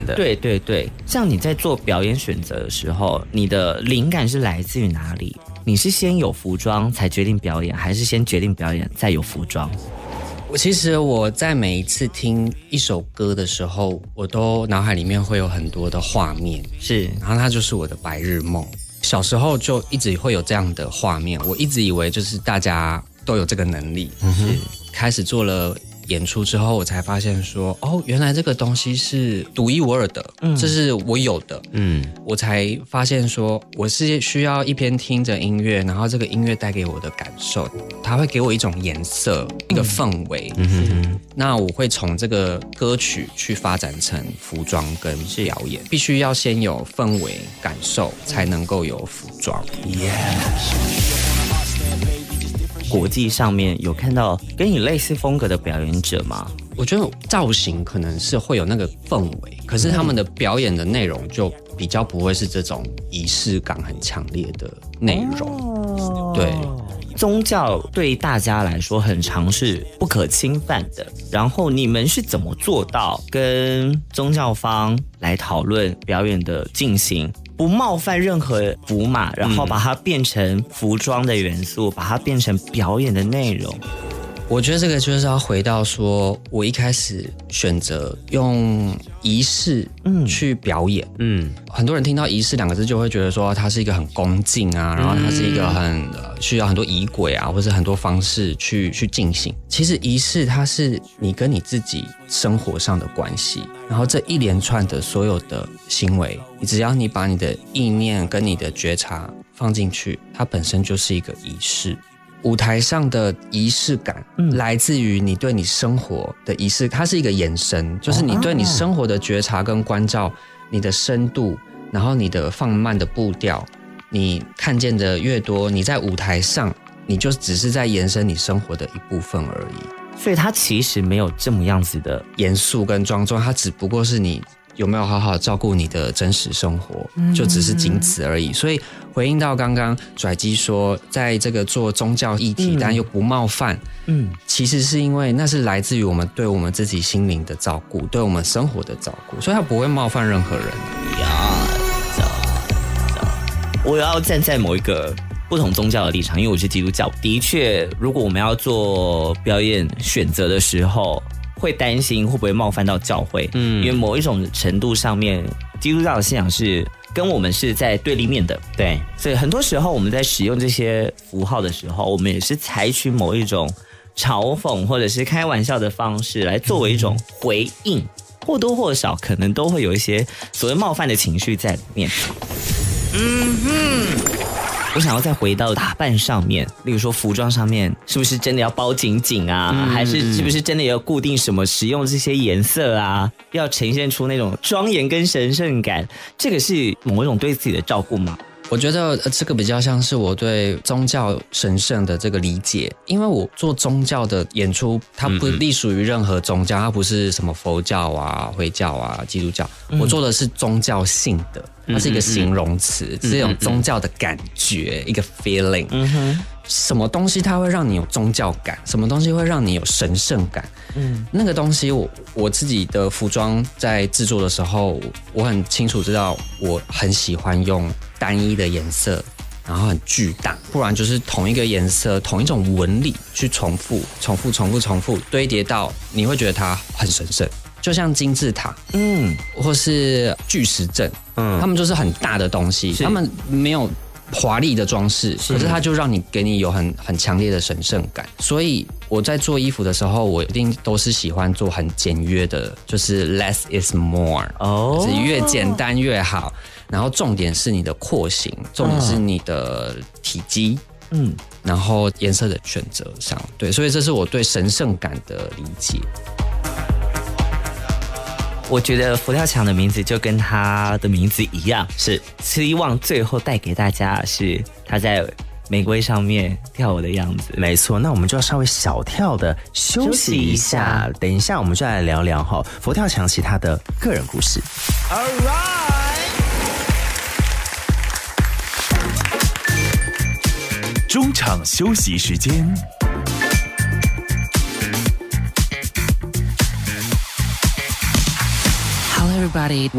的。 对对对，像你在做表演选择的时候，你的灵感是来自于哪里？你是先有服装才决定表演，还是先决定表演再有服装？ 其实我在每一次听一首歌的时候，我都脑海里面会有很多的画面， 是， 然后它就是我的白日梦。小时候就一直会有这样的画面，我一直以为就是大家都有这个能力，是开始做了演出之后，我才发现说，哦，原来这个东西是独一无二的，这是我有的，我才发现说，我是需要一边听着音乐，然后这个音乐带给我的感受，它会给我一种颜色，一个氛围，那我会从这个歌曲去发展成服装跟表演，必须要先有氛围感受，才能够有服装。 国际上面有看到跟你类似风格的表演者吗？ 我觉得造型可能是会有那个氛围，可是他们的表演的内容就比较不会是这种仪式感很强烈的内容。对， 宗教对大家来说很常是不可侵犯的，然后你们是怎么做到跟宗教方来讨论表演的进行，不冒犯任何符码，然后把它变成服装的元素，把它变成表演的内容？ 我觉得这个就是要回到说，我一开始选择用仪式去表演。很多人听到仪式两个字就会觉得说它是一个很恭敬啊，然后它是一个很需要很多仪轨啊，或是很多方式去进行。其实仪式它是你跟你自己生活上的关系，然后这一连串的所有的行为，只要你把你的意念跟你的觉察放进去，它本身就是一个仪式。舞台上的仪式感来自于你对你生活的仪式，它是一个延伸，就是你对你生活的觉察跟关照，你的深度，然后你的放慢的步调，你看见的越多，你在舞台上你就只是在延伸你生活的一部分而已。 所以它其实没有这么样子的严肃跟庄重，它只不过是你有没有好好照顾你的真实生活，就只是仅此而已。所以回应到刚刚拽基说，在这个做宗教议题，但又不冒犯，其实是因为那是来自于我们对我们自己心灵的照顾，对我们生活的照顾，所以它不会冒犯任何人。 我要站在某一个不同宗教的立场，因为我是基督教，的确，如果我们要做表演选择的时候，会担心会不会冒犯到教会，因为某一种程度上面，基督教的信仰是跟我们是在对立面的，对，所以很多时候我们在使用这些符号的时候，我们也是采取某一种嘲讽或者是开玩笑的方式来作为一种回应，或多或少可能都会有一些所谓冒犯的情绪在里面。我想要再回到打扮上面，例如说服装上面，是不是真的要包紧紧啊？还是不是真的要固定什么使用这些颜色啊？要呈现出那种庄严跟神圣感，这个是某一种对自己的照顾吗？ 我觉得这个比较像是我对宗教神圣的这个理解，因为我做宗教的演出，它不隶属于任何宗教，它不是什么佛教啊、回教啊、基督教，我做的是宗教性的，它是一个形容词，是一种宗教的感觉，一个 feeling。什么东西它会让你有宗教感？什么东西会让你有神圣感？那个东西我自己的服装在制作的时候，我很清楚知道，我很喜欢用单一的颜色，然后很巨大，不然就是同一个颜色、同一种纹理去重复、堆叠到你会觉得它很神圣，就像金字塔，或是巨石阵，他们就是很大的东西，他们没有华丽的装饰，可是它就让你给你有很强烈的神圣感。所以我在做衣服的时候，我一定都是喜欢做很简约的，就是 less is more，就是越简单越好。然后重点是你的廓形，重点是你的体积，然后颜色的选择上，对，所以这是我对神圣感的理解。 我觉得佛跳墙的名字就跟他的名字一样，是希望最后带给大家是他在玫瑰上面跳舞的样子。 没错，那我们就要稍微小跳的休息一下，等一下我们就来聊聊佛跳墙其他的个人故事。 中场休息时间。 Hello everybody,